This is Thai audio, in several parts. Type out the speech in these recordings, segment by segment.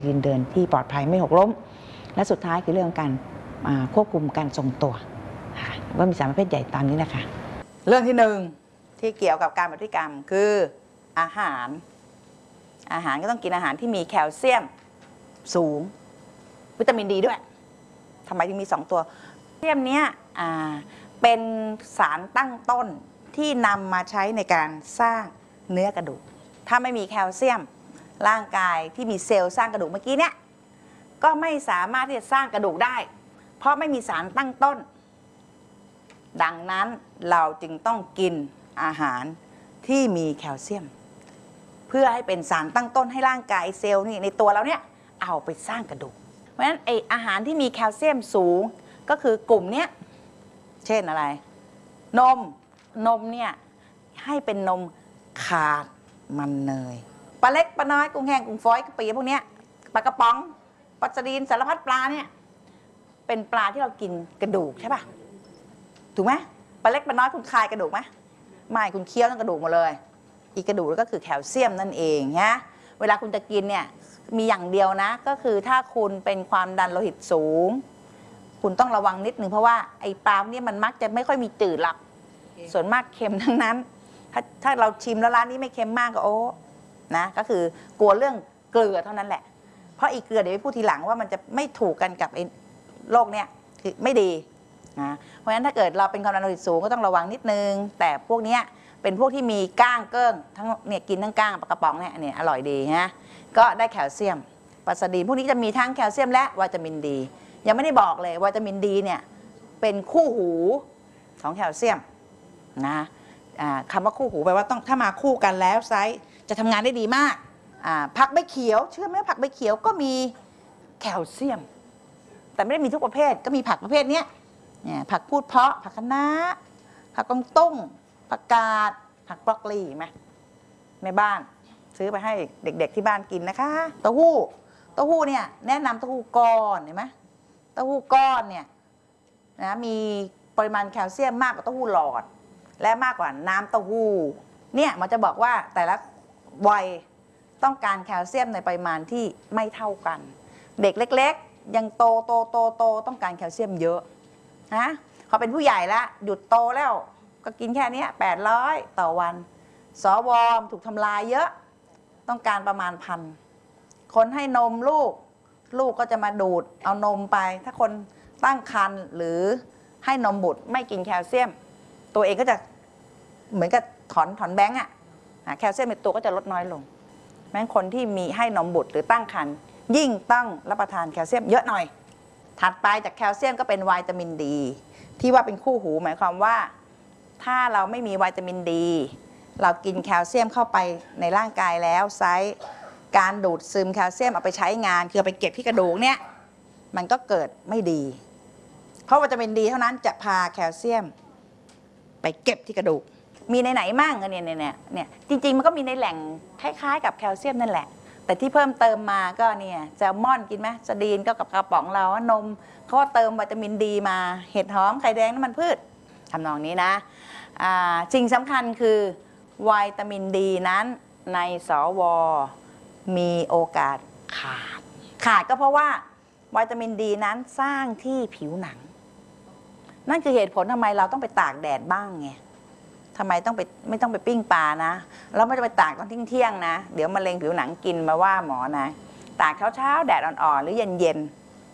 ยืนเดินที่ปลอดภัยไม่หกล้มและสุดท้ายคือเรื่องการควบคุมการทรงตัวว่ามีสารประเภทใหญ่ตามนี้นะคะเรื่องที่หนึ่งที่เกี่ยวกับการปฏิกรรมคืออาหารก็ต้องกินอาหารที่มีแคลเซียมสูงวิตามินดีด้วยทำไมถึงมี2 ตัวแคลเซียมเนี้ยเป็นสารตั้งต้นที่นำมาใช้ในการสร้างเนื้อกระดูกถ้าไม่มีแคลเซียมร่างกายที่มีเซลล์สร้างกระดูกเมื่อกี้เนี่ยก็ไม่สามารถที่จะสร้างกระดูกได้เพราะไม่มีสารตั้งต้นดังนั้นเราจึงต้องกินอาหารที่มีแคลเซียมเพื่อให้เป็นสารตั้งต้นให้ร่างกายเซลล์นี่ในตัวเราเนี่ยเอาไปสร้างกระดูกเพราะฉะนั้นอาหารที่มีแคลเซียมสูงก็คือกลุ่มนี้เช่นอะไรนมเนี่ยให้เป็นนมขาดมันเนยปลาเล็กปลาน้อยกุ้งแห้งกุ้งฝอยกะปิพวกนี้ปลากระป๋องปลาสลิดสารพัดปลาเนี่ยเป็นปลาที่เรากินกระดูกใช่ป่ะถูกไหมปลาเล็กปลาน้อยคุณคายกระดูกไหมไม่คุณเคี้ยวทั้งกระดูกหมดเลยอีกกระดูกก็คือแคลเซียมนั่นเองนะเวลาคุณจะกินเนี่ยมีอย่างเดียวนะก็คือถ้าคุณเป็นความดันโลหิตสูงคุณต้องระวังนิดนึงเพราะว่าไอ้ปลาเนี่ยมันมักจะไม่ค่อยมีจืดหรอกส่วนมากเค็มทั้งนั้นถ้าเราชิมแล้วร้านนี้ไม่เค็มมากก็โอ้นะก็คือกลัวเรื่องเกลือเท่านั้นแหละเพราะอีกเกลือเดี๋ยวไปพูดทีหลังว่ามันจะไม่ถูกกันกับไอ้โรคเนี้ยคือไม่ดีนะเพราะฉะนั้นถ้าเกิดเราเป็นความดันโลหิตสูงก็ต้องระวังนิดนึงแต่พวกนี้เป็นพวกที่มีก้างเกิ้งทั้งเนี่ยกินทั้งก้างปลากระป๋องเนี่ยอร่อยดีฮะก็ได้แคลเซียมปลาสลิดพวกนี้จะมีทั้งแคลเซียมและวิตามินดียังไม่ได้บอกเลยวิตามินดีเนี่ยเป็นคู่หูของแคลเซียมนะคำว่าคู่หูแปลว่าต้องถ้ามาคู่กันแล้วไซส์จะทำงานได้ดีมากผักใบเขียวเชื่อไหมผักใบเขียวก็มีแคลเซียมแต่ไม่ได้มีทุกประเภทก็มีผักประเภทนี้ผักพูดเพาะผักคะน้าผักกวางตุ้งผักกาดผักบรอกโคลีไหมแม่บ้านซื้อไปให้เด็กๆที่บ้านกินนะคะเต้าหู้เนี่ยแนะนำเต้าหู้ก้อนเห็นไหมเต้าหู้ก้อนเนี่ยนะมีปริมาณแคลเซียมมากกว่าเต้าหู้หลอดและมากกว่าน้ำเต้าหู้เนี่ยมันจะบอกว่าแต่ละวัยต้องการแคลเซียมในปริมาณที่ไม่เท่ากันเด็กเล็กๆยังโตต้องการแคลเซียมเยอะนะพอเป็นผู้ใหญ่แล้วหยุดโตแล้วก็กินแค่นี้800ต่อวันสวถูกทำลายเยอะต้องการประมาณ1,000คนให้นมลูกก็จะมาดูดเอานมไปถ้าคนตั้งครรภ์หรือให้นมบุตรไม่กินแคลเซียมตัวเองก็จะเหมือนกับถอนแบงก์แคลเซียมในตัวก็จะลดน้อยลงแม้คนที่มีให้นมบุตรหรือตั้งครรภ์ยิ่งต้องรับประทานแคลเซียมเยอะหน่อยถัดไปจากแคลเซียมก็เป็นวิตามินดีที่ว่าเป็นคู่หูหมายความว่าถ้าเราไม่มีวิตามินดีเรากินแคลเซียมเข้าไปในร่างกายแล้วไซส์การดูดซึมแคลเซียมเอาไปใช้งานคือเอาไปเก็บที่กระดูกเนี่ยมันก็เกิดไม่ดีเพราะวิตามินดีเท่านั้นจะพาแคลเซียมไปเก็บที่กระดูกมีในไหนมั่งเนี่ยจริงๆมันก็มีในแหล่งคล้ายๆกับแคลเซียมนั่นแหละแต่ที่เพิ่มเติมมาก็เนี่ยแซลมอนกินไหมสดีนก็กับกระป๋องเรานมเขาเติมวิตามินดีมาเห็ดหอมไข่แดงน้ำมันพืชทำนองนี้นะสิ่งสำคัญคือวิตามินดีนั้นในสวมีโอกาสขาดก็เพราะว่าวิตามินดีนั้นสร้างที่ผิวหนังนั่นคือเหตุผลทำไมเราต้องไปตากแดดบ้างไงทำไมไม่ต้องไปปิ้งปลานะเราไม่จะไปตากตอนเที่ยงนะเดี๋ยวมะเร็งผิวหนังกินมาว่าหมอนะตากเช้าแดดอ่อนๆหรือเย็น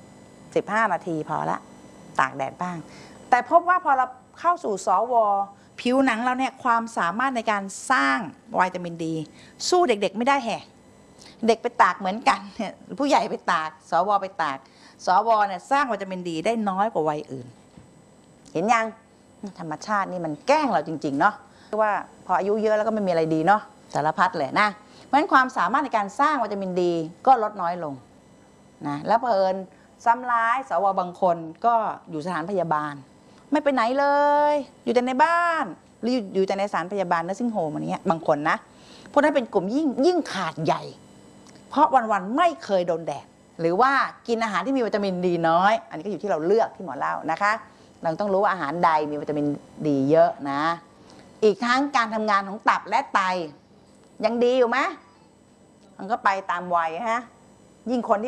15 นาทีพอละตากแดดบ้างแต่พบว่าพอเราเข้าสู่สวผิวหนังเราเนี่ยความสามารถในการสร้างวิตามินดีสู้เด็กๆไม่ได้แห่เด็กไปตากเหมือนกันเนี่ยผู้ใหญ่ไปตากสวไปตากสวเนี่ยสร้างวิตามินดีได้น้อยกว่าวัยอื่นเห็นยังธรรมชาตินี่มันแกล้งเราจริงๆเนาะว่าพออายุเยอะแล้วก็ไม่มีอะไรดีเนาะสารพัดเลยนะเพราะฉะนั้นความสามารถในการสร้างวิตามินดีก็ลดน้อยลงนะแล้วเผอิญซ้ำร้ายสวบางคนก็อยู่สถานพยาบาลไม่ไปไหนเลยอยู่แต่ในบ้านหรืออยู่แต่ในสถานพยาบาลเนอร์ซิ่งโฮมอะไรเงี้ยบางคนนะพวกนั้นเป็นกลุ่มยิ่งขาดใหญ่เพราะวันๆไม่เคยโดนแดดหรือว่ากินอาหารที่มีวิตามินดีน้อยอันนี้ก็อยู่ที่เราเลือกที่หมอเล่านะคะเราต้องรู้ว่าอาหารใดมีวิตามินดีเยอะนะอีกทั้งการทำงานของตับและไตยังดีอยู่ไหมมันก็ไปตามวัยฮะยิ่งคนที่